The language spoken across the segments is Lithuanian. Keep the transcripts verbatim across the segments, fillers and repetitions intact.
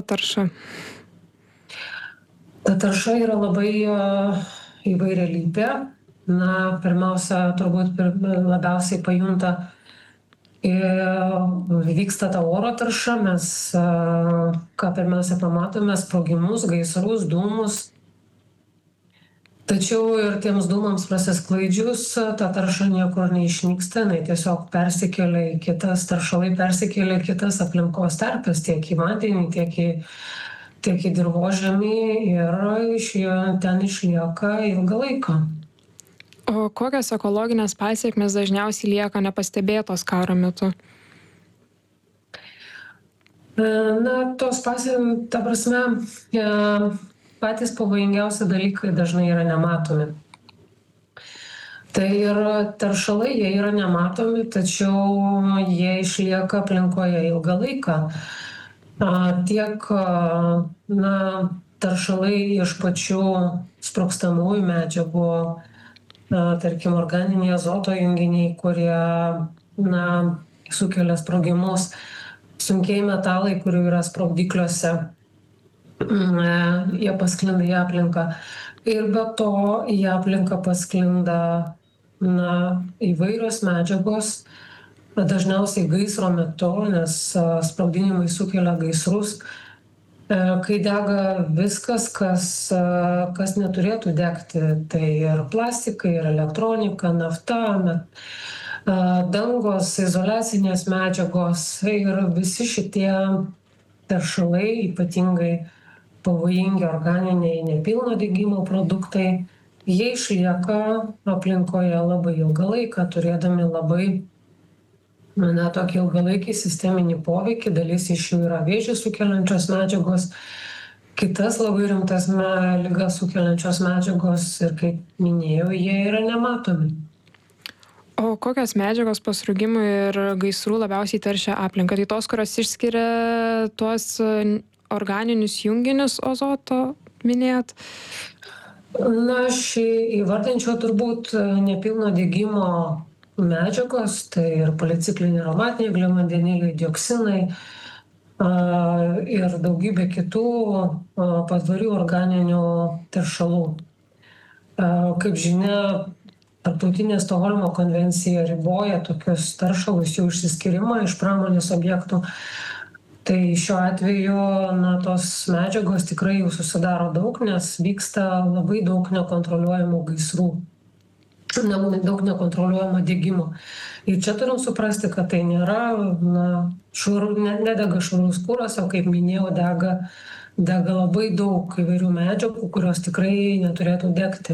tarša? Ta tarša yra labai įvairialypė. Na, pirmiausia, turbūt labiausiai pajunta vyksta ta oro tarša. Mes, ką pirmiausia pamatome, sprogimus, gaisrus, dūmus. Tačiau ir tiems dūmams prasisklaidžius, ta tarša niekur neišnyksta, jinai tiesiog persikelia į kitas, taršalai persikelia į kitas aplinkos terpes, tiek į vandenį, tiek į, tiek į dirvožemį ir iš jo ten išlieka ilgą laiką. O kokios ekologinės pasiekmes dažniausiai lieka nepastebėtos karo metu? Na, tos pasiekmes, ta prasme, patys pavojingiausi dalykai dažnai yra nematomi. Tai yra teršalai, jie yra nematomi, tačiau jie išlieka aplinkoje ilgą laiką. Tiek na, teršalai iš pačių sprogstamųjų medžiagų, na, tarkim, organiniai azoto junginiai, kurie na, sukelia sprogimus, sunkiai metalai, kurių yra sprogdikliuose, jie pasklinda į aplinką. Ir be to į aplinką pasklinda na, įvairios medžiagos, dažniausiai gaisro metu, nes sprogdinimai sukelia gaisrus, kai dega viskas, kas, kas neturėtų degti. Tai ir plastikai, ir elektronika, nafta, dangos, izoliacinės medžiagos ir visi šitie teršalai, ypatingai pavojingi organiniai nepilno degimo produktai, jie išlieka aplinkoje labai ilgą laiką, turėdami labai na, tokį ilgalaikį sisteminį poveikį. Dalis iš jų yra vėžį sukeliančios medžiagos, kitas labai rimtas ligas sukeliančios medžiagos ir, kaip minėjau, jie yra nematomi. O kokios medžiagos po sprogimų ir gaisrų labiausiai teršia aplinką? Tai tos, kurios išskiria tuos organinius junginius azoto, minėjot? Na, aš įvardinčiau turbūt nepilno degimo medžiagos, tai ir policikliniai aromatiniai angliavandeniliai, dioksinai ir daugybė kitų padorių organinių teršalų. Kaip žinia, Tarptautinė Stokholmo konvencija riboja tokius teršalus, jų išsiskyrimą iš pramonės objektų. Tai šiuo atveju na, tos medžiagos tikrai jau susidaro daug, nes vyksta labai daug nekontroliuojamų gaisrų, daug nekontroliuojamo degimo. Ir čia turim suprasti, kad tai nėra, na, švaru, ne, nedega švarus kuras, o kaip minėjau, dega, dega labai daug įvairių medžiagų, kurios tikrai neturėtų degti.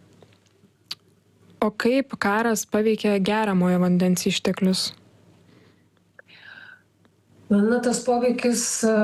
O kaip karas paveikia geriamojo vandens išteklius? Na, tas poveikis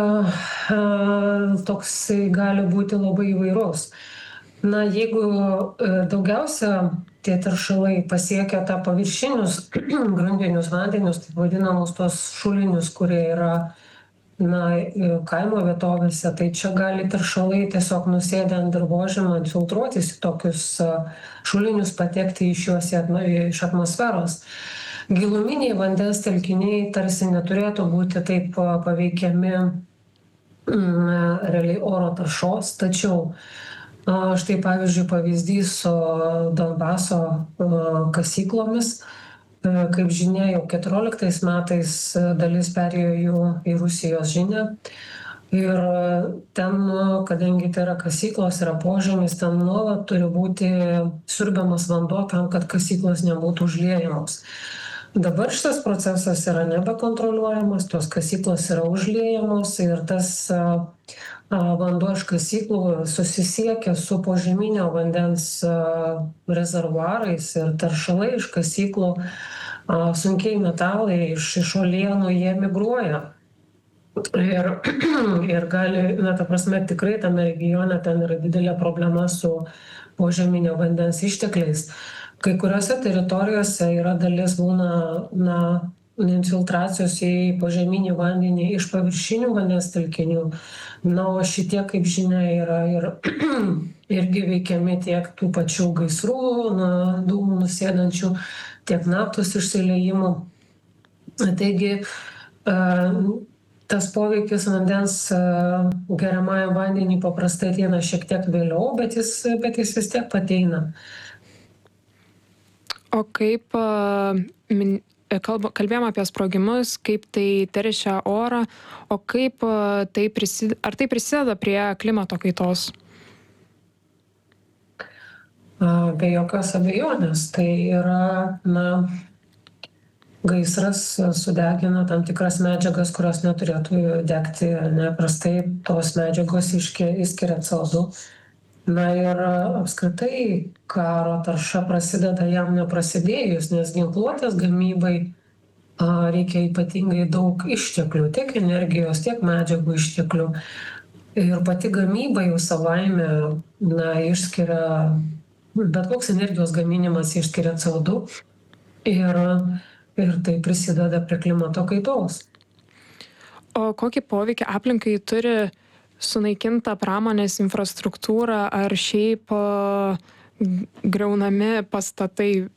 toks gali būti labai įvairus. Na, jeigu daugiausia tie teršalai pasiekia tą paviršinius grundinius vandenius, taip vadinamus tos šulinius, kurie yra na, kaimo vietovėse, tai čia gali teršalai tiesiog nusėdę ant dirvožemio, infiltruotis į tokius šulinius, patekti iš juos iš atmosferos. Giluminiai vandens telkiniai tarsi neturėtų būti taip paveikiami realiai oro taršos, tačiau štai pavyzdžiui pavyzdys su Donbaso kasyklomis. Kaip žinia, jau keturioliktais metais dalis perėjo jų į Rusijos žinią. Ir ten, kadangi tai yra kasyklos, yra požemis, ten nuolat turi būti siurbiamas vanduo tam, kad kasyklos nebūtų užliejamos. Dabar šitas procesas yra nebekontroliuojamas, tos kasyklos yra užliejamos ir tas vanduo iš kasyklų susisiekia su požeminio vandens rezervuarais ir teršalai iš kasyklų, sunkiai metalai iš uolienų, jie migruoja. Ir, ir gali, na, ta prasme, tikrai tame regione ten yra didelė problema su požeminio vandens ištekliais. Kai kuriuose teritorijose yra dalis būna, na, infiltracijos į požeminį vandenį iš paviršinių vandens telkinių. Na, o šitie, kaip žinia, yra ir irgi veikiami tiek tų pačių gaisrų, na, dūmų nusėdančių, tiek naftos išsiliejimų. Taigi, tas poveikis vandens geriamajam vandeniui paprastai ateina šiek tiek vėliau, bet jis, bet jis vis tiek ateina. O kaip min, kalba, kalbėjom apie sprogimus, kaip tai teršia orą, o kaip tai prisideda, ar tai prisideda prie klimato kaitos? Be jokios abejonės, tai yra, na, gaisras sudegina tam tikras medžiagas, kurios neturėtų degti, neprastai tos medžiagos išskiria C O du. Na ir apskritai karo tarša prasideda jam neprasidėjus, nes ginkluotės gamybai a, reikia ypatingai daug išteklių, tiek energijos, tiek medžiagų išteklių. Ir pati gamyba jau savaime, na, išskiria, bet koks energijos gaminimas išskiria C O du ir, ir tai prisideda prie klimato kaitos. O kokį poveikį aplinkai turi sunaikinta pramonės infrastruktūra ar šiaip griaunami pastatai?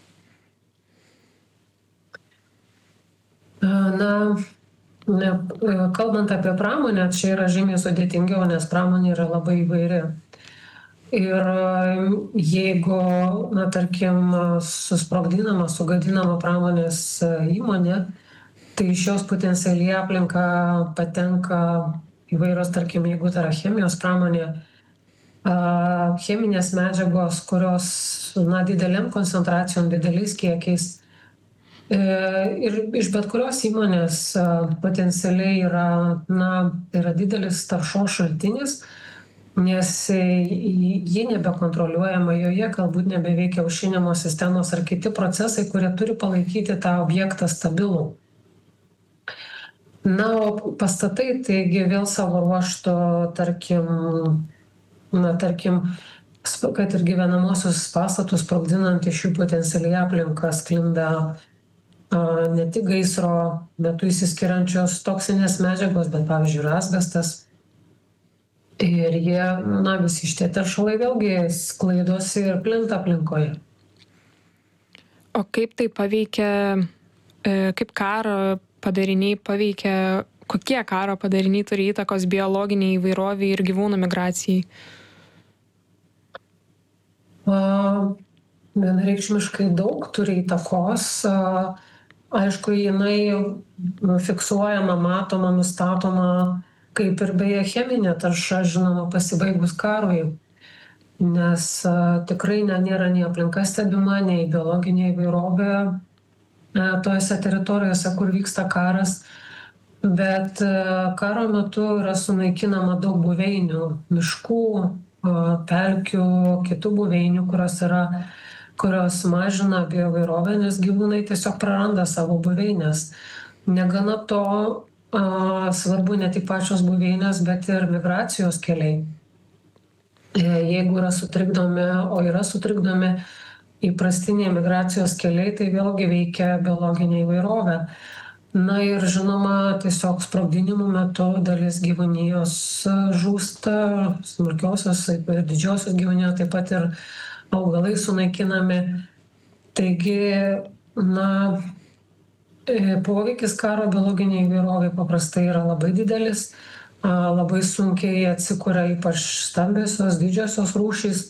Na, ne, kalbant apie pramonę, čia yra žymiai sudėtingiau, nes pramonė yra labai įvairi. Ir jeigu, na, tarkim, susprogdinama, sugadinama pramonės įmonė, tai iš jos potencialiai aplinką patenka įvairios, tarkim, jeigu tai yra chemijos pramonė, cheminės medžiagos, kurios, na, dideliam koncentracijom, dideliais kiekiais. Ir iš bet kurios įmonės potencialiai yra, na, yra didelis taršos šaltinis, nes ji nebekontroliuojama, joje galbūt nebeveikia aušinimo sistemos ar kiti procesai, kurie turi palaikyti tą objektą stabilų. Na, o pastatai, taigi vėl savo ruožto, tarkim, na, tarkim, kad ir gyvenamosius pastatus sprogdinant iš jų potencialiai aplinką sklinda a, ne tik gaisro metu įsiskiriančios toksinės medžiagos, bet, pavyzdžiui, asbestas. Ir jie, na, visi šitie teršalai vėlgi sklaidosi ir plinta aplinkoje. O kaip tai paveikia, kaip karo padariniai paveikia, kokie karo padariniai turi įtakos biologiniai įvairoviai ir gyvūnų migracijai? Vienareikšmiškai daug turi įtakos. Aišku, jinai fiksuojama, matoma, nustatoma, kaip ir beje cheminė tarša, žinoma, pasibaigus karui. Nes tikrai ne, nėra nei aplinka stebima, nei biologinė įvairovė tojose teritorijose, kur vyksta karas, bet karo metu yra sunaikinama daug buveinių, miškų, pelkių, kitų buveinių, kurios, yra, kurios mažina bioįvairovę, nes gyvūnai tiesiog praranda savo buveinės. Negana to, svarbu ne tik pačios buveinės, bet ir migracijos keliai. Jeigu yra sutrikdomi, o yra sutrikdomi įprastiniai migracijos keliai, tai vėlgi veikia biologinė įvairovė. Na ir žinoma, tiesiog sprogdinimų metu dalis gyvūnijos žūsta, smulkiosios ir didžiosios gyvūnijos, taip pat ir augalai sunaikinami. Taigi, na, poveikis karo biologiniai įvairovė paprastai yra labai didelis, labai sunkiai atsikuria ypač stambiosios, didžiosios rūšys.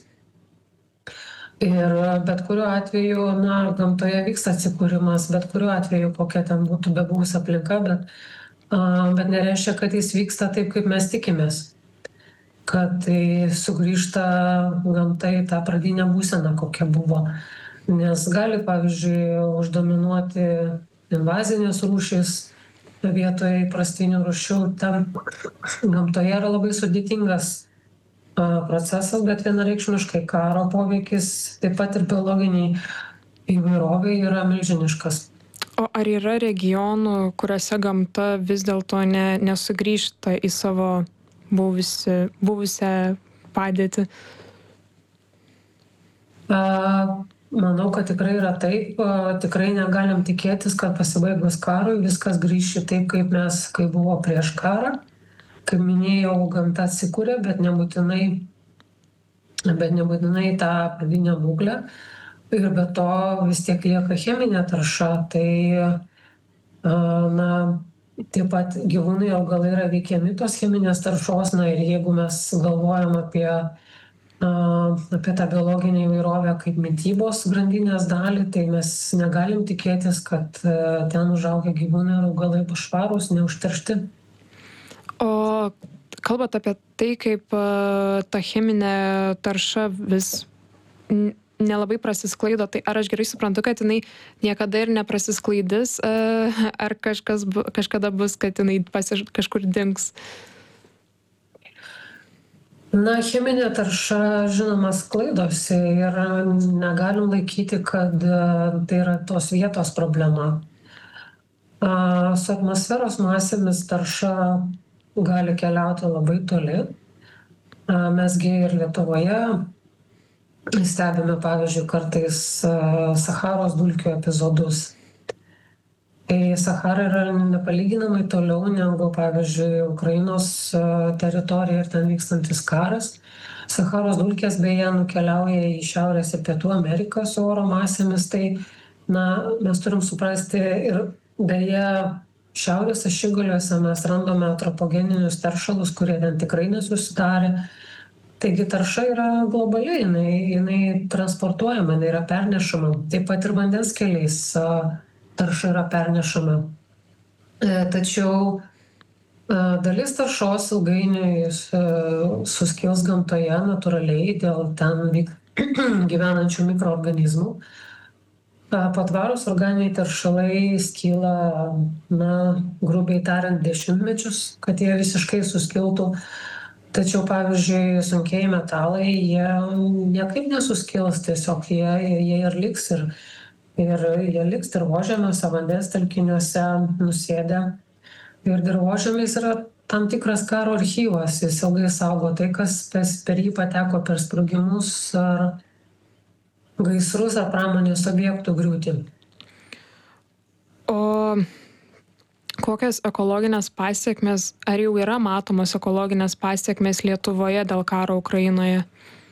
Ir bet kuriuo atveju, na, gamtoje vyksta atsikūrimas, bet kuriuo atveju, kokia ten būtų bebuvus aplinka, bet, bet nereiškia, kad jis vyksta taip, kaip mes tikimės. Kad tai sugrįžta gamta į tą pradinę būseną, kokia buvo. Nes gali, pavyzdžiui, uždominuoti invazinės rūšys vietoje įprastinių rūšių. Tam gamtoje yra labai sudėtingas procesas, bet vienareikšmiškai karo poveikis, taip pat ir biologiniai įvairoviai yra milžiniškas. O ar yra regionų, kuriuose gamta vis dėlto ne, nesugrįžta į savo buvusi, buvusią padėtį? A, manau, kad tikrai yra taip. A, tikrai negalim tikėtis, kad pasibaigus karui viskas grįš taip, kaip mes, kaip buvo prieš karą. Kaip minėjau, gamta atsikūrė, bet nebūtinai, bet nebūtinai tą pradinę būklę. Ir be to vis tiek lieka cheminė tarša. Tai, na, taip pat gyvūnai, augalai yra veikiami tos cheminės taršos. Na ir jeigu mes galvojam apie, apie tą biologinę įvairovę kaip mitybos grandinės dalį, tai mes negalim tikėtis, kad ten užaugę gyvūnai ir augalai bus švarūs, neužteršti. O kalbant apie tai, kaip ta cheminė tarša vis nelabai prasisklaido, tai ar aš gerai suprantu, kad jinai niekada ir neprasisklaidys, ar kažkas, kažkada bus, kad jinai pasiš, kažkur dings? Na, cheminė tarša, žinoma, sklaidosi ir negalim laikyti, kad tai yra tos vietos problema. Su atmosferos masėmis tarša gali keliauti labai toli. Mesgi ir Lietuvoje stebime, pavyzdžiui, kartais Sacharos dulkių epizodus. Tai Sachara yra nepalyginamai toliau negu, pavyzdžiui, Ukrainos teritorija ir ten vykstantis karas. Sacharos dulkės beje nukeliauja į Šiaurės ir Pietų Ameriką su oro masėmis. Tai na, mes turim suprasti ir beje Šiaurės ašigaliuose mes randame antropogeninius teršalus, kurie ten tikrai nesusidarė. Taigi tarša yra globali, jinai, jinai transportuojama, jinai yra pernešama. Taip pat ir vandens keliais tarša yra pernešama. Tačiau dalis taršos ilgainiui suskils gamtoje natūraliai dėl ten gyvenančių mikroorganizmų. Patvarūs organiniai teršalai skyla, na, grubiai tariant, dešimtmečius, kad jie visiškai suskiltų. Tačiau, pavyzdžiui, sunkieji metalai, jie niekaip nesuskils, tiesiog jie, jie ir liks ir, ir jie liks dirvožemiuose, vandens telkiniuose nusėdę. Ir dirvožemis yra tam tikras karo archyvas, jis ilgai saugo tai, kas per jį pateko per sprogimus ar gaisrus ar pramonės objektų griūtį. O kokias ekologinės pasiekmes, ar jau yra matomos ekologinės pasiekmes Lietuvoje dėl karo Ukrainoje?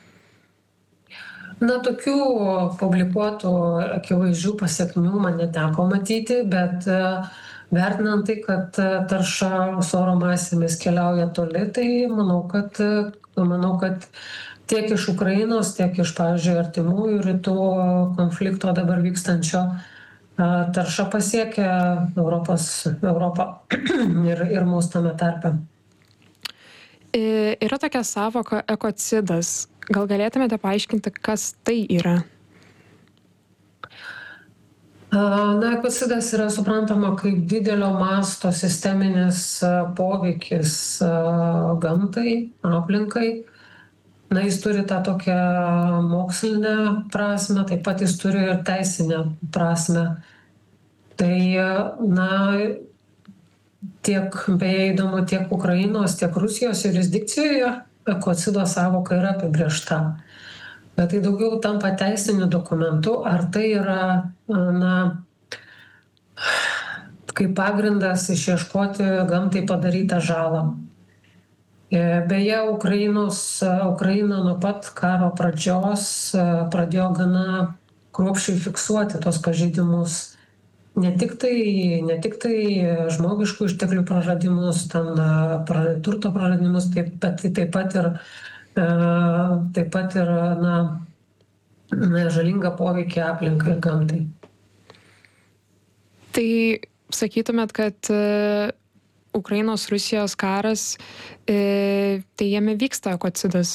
Na, tokių publikuotų akivaizdžių pasiekmių man neteko matyti, bet vertinant tai, kad tarša su oro masėmis keliauja toli, tai manau, kad, manau, kad tiek iš Ukrainos, tiek iš, pavyzdžiui, artimųjų rytų konflikto dabar vykstančio tarša pasiekia Europos, Europą ir, ir mūsų tame tarpe. Yra tokia savoka ekocidas. Gal galėtumėte paaiškinti, kas tai yra? Na, ekocidas yra suprantama kaip didelio masto sisteminis poveikis gamtai, aplinkai. Na, jis turi tą tokią mokslinę prasmę, taip pat jis turi ir teisinę prasmę. Tai, na, tiek, beje, įdomu, tiek Ukrainos, tiek Rusijos jurisdikcijoje ekocido savoka yra apibrėžta. Bet tai daugiau tampa teisiniu dokumentu, ar tai yra, na, kaip pagrindas išieškoti gamtai padarytą žalą. Beje, Ukrainos, Ukraina nuo pat karo pradžios pradėjo gana kruopščiai fiksuoti tos pažeidimus. Ne tik tai, ne tik tai žmogiškų išteklių praradimus, ten turto praradimus, taip, bet taip pat ir, taip pat ir na, žalingą poveikį aplinkai ir gamtai. Tai sakytumėt, kad Ukrainos Rusijos karas, tai jame vyksta ekocidas?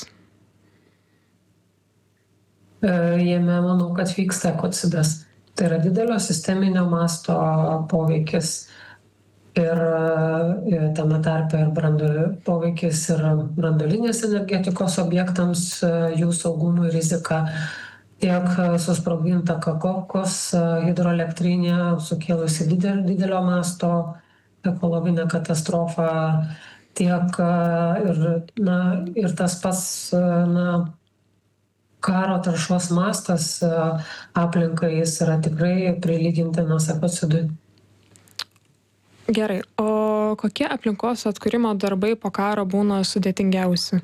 Jame manau, kad vyksta ekocidas. Tai yra didelio sisteminio masto poveikis ir tame tarpe ir brandoli, poveikis ir branduolinės energetikos objektams, jų saugumui rizika. Tiek susprogdinta Kakhovkos hidroelektrinė, sukėlusi didelio, didelio masto ekologinę katastrofą, tiek ir, na, ir tas pats, na, karo taršos mastas aplinkai, jis yra tikrai prilygintinas ekocidui. Gerai, o kokie aplinkos atkūrimo darbai po karo būna sudėtingiausi?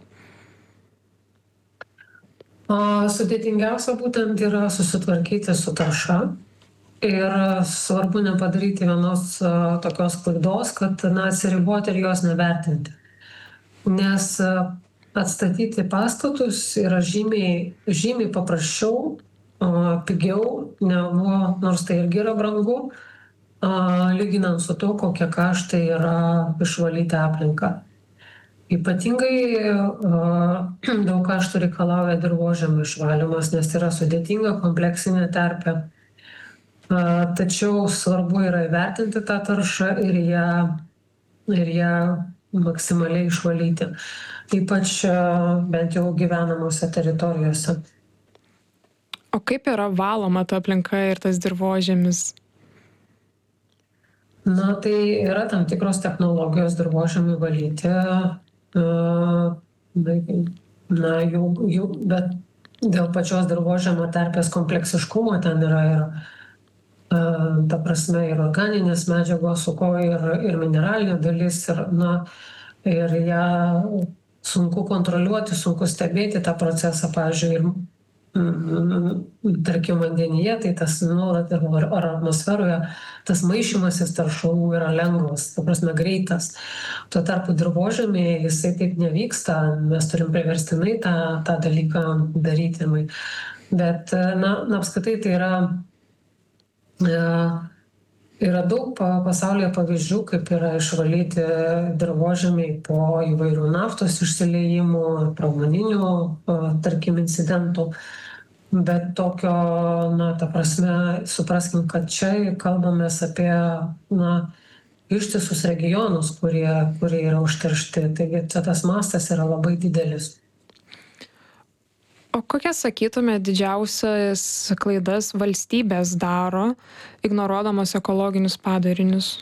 Sudėtingiausia būtent yra susitvarkyti su tarša. Ir svarbu nepadaryti vienos tokios klaidos, kad na, atsiriboti ir jos nevertinti. Nes atstatyti pastatus yra žymiai, žymiai paprasčiau, pigiau, negu, nors tai irgi yra brangu, lyginant su to, kokie kaštai yra išvalyti aplinką. Ypatingai daug kaštų reikalauja dirvožemio išvalymas, nes yra sudėtinga kompleksinė terpė. Tačiau svarbu yra įvertinti tą taršą ir ją, ir ją maksimaliai išvalyti, ypač bent jau gyvenamose teritorijose. O kaip yra valoma ta aplinka ir tas dirvožemis? Na, tai yra tam tikros technologijos dirvožemiui valyti. Na, jų, jų, bet dėl pačios dirvožemio terpės kompleksiškumo ten yra ir, ta prasme, ir organinės medžiagos, su ko ir, ir mineralinė dalis, ir, na, ir ją sunku kontroliuoti, sunku stebėti tą procesą, pavyzdžiui, ir tarkim vandenyje, tai tas nuolat ar atmosferoje tas maišymasis taršalų yra lengvas, ta prasme greitas. Tuo tarpu dirvožemyje jisai taip nevyksta, mes turim priverstinai tą, tą dalyką daryti. Bet, na, na apskritai tai yra, yra daug pasaulyje pavyzdžių, kaip yra išvalyti dirvožemiai po įvairių naftos išsiliejimų, pramoninių, tarkim, incidentų. Bet tokio, na, ta prasme, supraskim, kad čia kalbamės apie, na, ištisus regionus, kurie, kurie yra užteršti. Taigi čia tas mastas yra labai didelis. O kokias, sakytume, didžiausias klaidas valstybės daro, ignoruodamos ekologinius padarinius?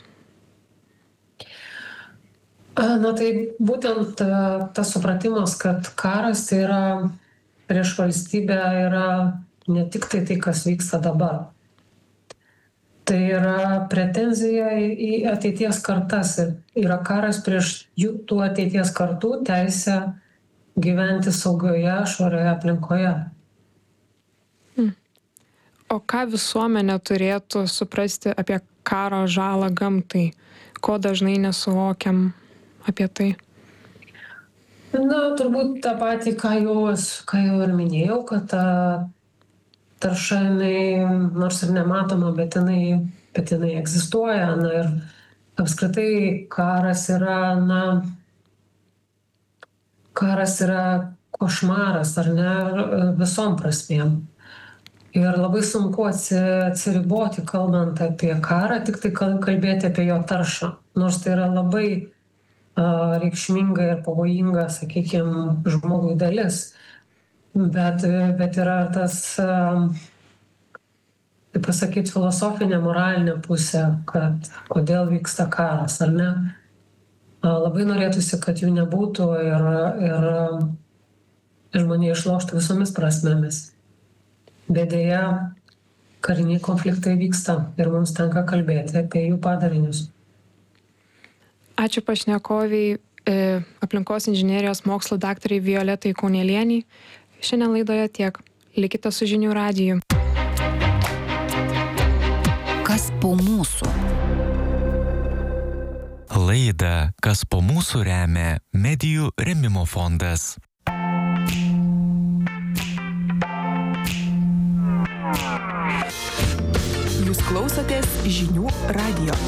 Na tai būtent tas supratimas, kad karas tai yra prieš valstybę yra ne tik tai tai, kas vyksta dabar. Tai yra pretenzija į ateities kartas ir yra karas prieš jų tų ateities kartų teisę gyventi saugioje, švarioje aplinkoje. Hmm. O ką visuomenė turėtų suprasti apie karo žalą gamtai? Ko dažnai nesuvokiam apie tai? Na, turbūt tą patį, ką jau, ką jau ir minėjau, kad ta tarša, jinai, nors ir nematoma, bet jinai, bet jinai egzistuoja. Na, ir apskritai karas yra, na, karas yra košmaras, ar ne, visom prasmėm. Ir labai sunku atsiriboti, kalbant apie karą, tik tai kalbėti apie jo taršą. Nors tai yra labai reikšminga ir pavojinga, sakykime, žmogui dalis. Bet, bet yra tas, taip pasakyti, filosofinė, moralinė pusė, kad kodėl vyksta karas, ar ne? Labai norėtųsi, kad jų nebūtų ir, ir, ir žmonė išloštų visomis prasmėmis. Bet deja, kariniai konfliktai vyksta ir mums tenka kalbėti apie jų padarinius. Ačiū pašnekoviai, aplinkos inžinerijos mokslo daktarai Violetai Kaunelienei. Šiandien laidoje tiek. Likite su Žinių radiju. Kas po mūsų? Laidą Kas po mūsų remia Medijų rėmimo fondas. Jūs klausotės Žinių radijo.